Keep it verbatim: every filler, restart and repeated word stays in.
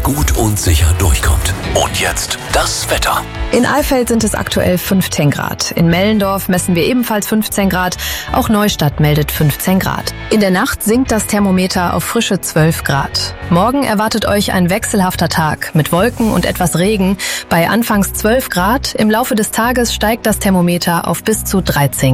gut und sicher durchkommt. Und jetzt das Wetter. In Alfeld sind es aktuell fünfzehn Grad. In Mellendorf messen wir ebenfalls fünfzehn Grad. Auch Neustadt meldet fünfzehn Grad. In der Nacht sinkt das Thermometer auf frische zwölf Grad. Morgen erwartet euch ein wechselhafter Tag mit Wolken und etwas Regen. Bei anfangs zwölf Grad. Im Laufe des Tages steigt das Thermometer auf bis zu dreizehn Grad.